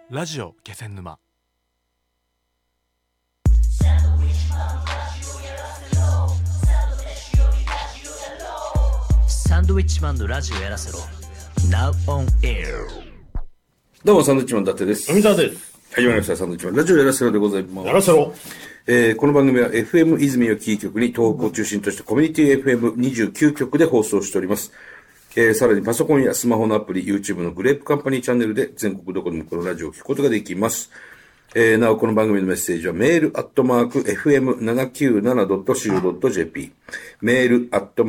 ラジオ気仙沼。 サンドウィッチマンのラジオやらせろ Now on air。 どうもサンドウィッチマン伊達です。 富澤です。 始まりましたサンドウィッチマンラジオやらせろでございます。 やらせろ。 この番組は FM 泉をキー局に東北を中心としてコミュニティ FM29 局で放送しております。さらにパソコンやスマホのアプリ、YouTube のグレープカンパニーチャンネルで全国どこでもこのラジオを聞くことができます。なおこの番組のメッセージはメール@fm797.co.jp メール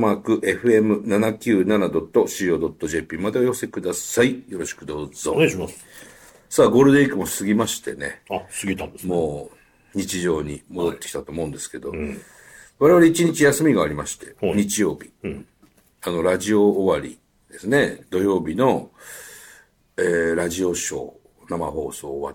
@fm797.co.jp までお寄せください。よろしくどうぞ。 お願いします。 さあゴールデンウィークも過ぎましてね。 あ、過ぎたんですね。 もう日常に戻ってきたと思うんですけど、我々一日休みがありまして、日曜日、ラジオ終わりですね、土曜日の、ラジオショー生放送終わって、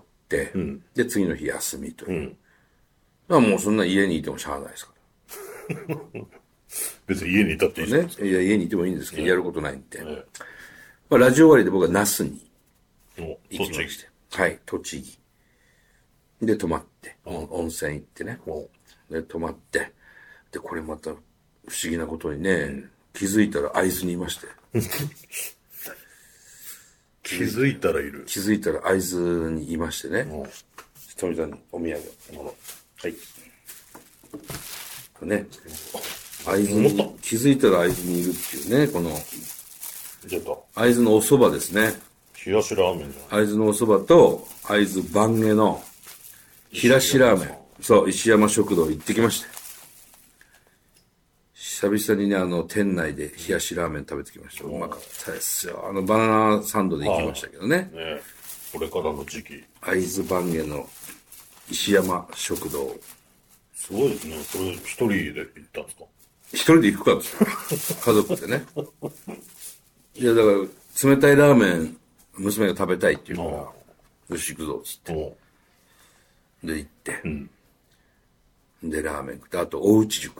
で次の日休みという、まあもうそんな家にいてもしゃあないですから別に家にいたっていいじゃないですか。 いや家にいてもいいんですけど、やることないんで、まあ、ラジオ終わりで僕は那須に行きまして、はい、栃木で泊まって、温泉行ってね、で泊まって、でこれまた不思議なことにね、気づいたら会津にいまして気づいたらいる。 気づいたら会津にいましてね、ひとみさんにお土産を、はいこれね、会津に気づいたら会津にいるっていうね、この出た。 会津のお蕎麦ですね。 冷やしラーメンじゃない。 会津のお蕎麦と会津番下の冷やしラーメン、そう石山食堂行ってきまして、久々にね店内で冷やしラーメン食べてきました。うまかったですよ。バナナサンドで行きましたけどね。 ね、これからの時期。 会津番下の石山食堂。 すごいですね。それ一人で行ったんですか？ 一人で行くかですよ。家族でね。いやだから冷たいラーメン娘が食べたいっていうからよし行くぞっつってで行って、でラーメン食って、あと大内宿、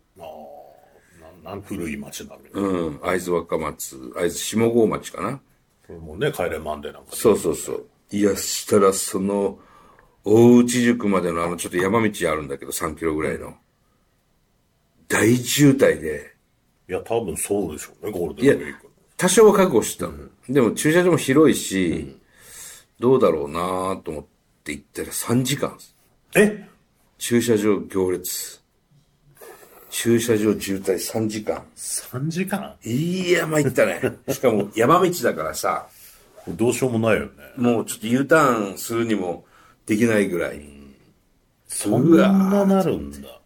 なん古い町だみたいな。 会津若松、会津下郷町かな。 これもね、帰れマンデーなんかで。 そうそうそう。いやしたらその大内宿までのちょっと山道あるんだけど3キロぐらいの、大渋滞で。 いや多分そうでしょうね、ゴールデンウィーク。 多少は覚悟してたの、でも駐車場も広いし、どうだろうなと思って行ったら3時間。駐車場行列、駐車場渋滞3時間。 3時間？ いや参ったね。しかも山道だからさ、 どうしようもないよね。 もうちょっと U ターンするにもできないぐらい。 そんななるんだ。